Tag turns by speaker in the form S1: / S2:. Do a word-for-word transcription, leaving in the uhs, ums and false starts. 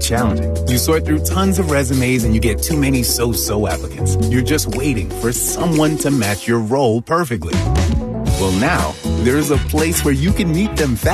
S1: challenging. You sort through tons of resumes and you get too many so-so applicants. You're just waiting for someone to match your role perfectly. Well, now, there's a place where you can meet them fast.